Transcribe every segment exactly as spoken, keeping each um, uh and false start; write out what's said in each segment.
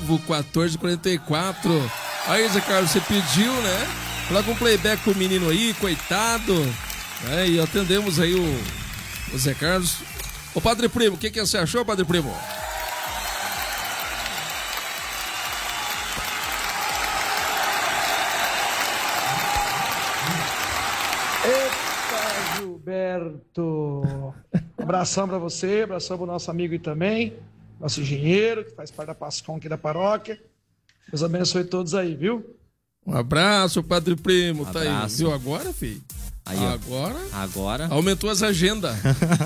vivo, quatorze e quarenta e quatro. Aí, Zé Carlos, você pediu, né? Coloca um playback com o menino aí, coitado. É, e atendemos aí o, o Zé Carlos. Ô, Padre Primo, o que, que você achou, Padre Primo? Eita, Gilberto! Abração pra você, abração pro nosso amigo aí também, nosso engenheiro, que faz parte da Pascom aqui da paróquia. Deus abençoe todos aí, viu? Um abraço, Padre Primo. Um tá abraço. aí. Viu agora, filho? Aí, agora, agora aumentou as agendas.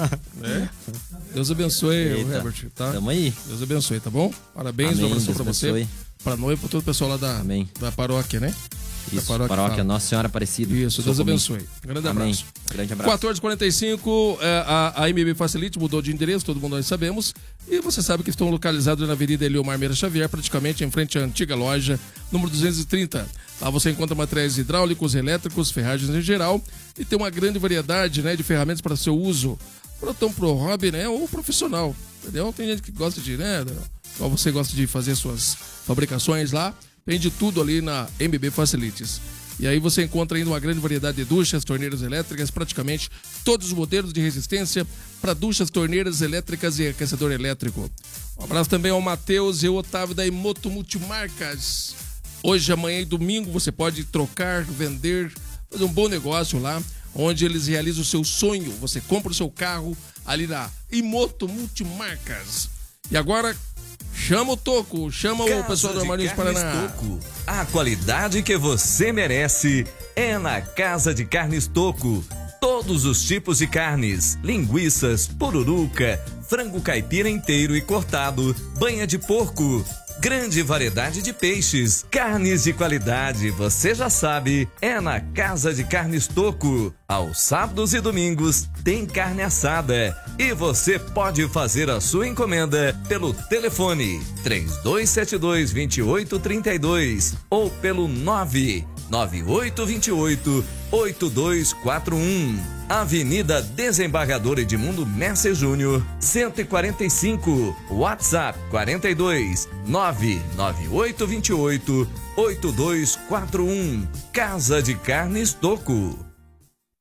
Né? Deus abençoe, Eita, Herbert. Tá? Tamo aí. Deus abençoe, tá bom? Parabéns, Amém, um abração Deus pra você, abençoe. pra noiva, pra todo o pessoal lá da, Amém. da paróquia, né? Isso, da paróquia, paróquia Nossa Senhora Aparecida. Isso, Deus abençoe. Grande Amém. abraço. Grande abraço. quatorze e quarenta e cinco, é, a, a M B Facilite mudou de endereço, todo mundo nós sabemos. E você sabe que estão localizados na Avenida Eliomar Meira Xavier, praticamente em frente à antiga loja, número duzentos e trinta. Lá você encontra materiais hidráulicos, elétricos, ferragens em geral e tem uma grande variedade, né, de ferramentas para seu uso, tanto pro hobby, né, ou profissional, entendeu? Tem gente que gosta de, né, igual você gosta de fazer suas fabricações lá, tem de tudo ali na M B Facilities. E aí você encontra ainda uma grande variedade de duchas, torneiras elétricas, praticamente todos os modelos de resistência para duchas, torneiras elétricas e aquecedor elétrico. Um abraço também ao Matheus e ao Otávio da Emoto Multimarcas. Hoje, amanhã e domingo você pode trocar, vender, fazer um bom negócio lá, onde eles realizam o seu sonho. Você compra o seu carro ali na Emoto Multimarcas. E agora, chama o Toco, chama Casa o pessoal do Armarinhos Carnes Paraná. Toco. A qualidade que você merece é na Casa de Carnes Toco. Todos os tipos de carnes, linguiças, pururuca, frango caipira inteiro e cortado, banha de porco, grande variedade de peixes, carnes de qualidade, você já sabe, é na Casa de Carnes Toco. Aos sábados e domingos tem carne assada e você pode fazer a sua encomenda pelo telefone três dois sete dois, dois oito três dois ou pelo nove nove oito dois oito, oito dois quatro um. Avenida Desembargador Edmundo Messer Júnior, cento e quarenta e cinco. WhatsApp quarenta e dois, nove nove oito dois oito, oito dois quatro um. Casa de Carnes Toco.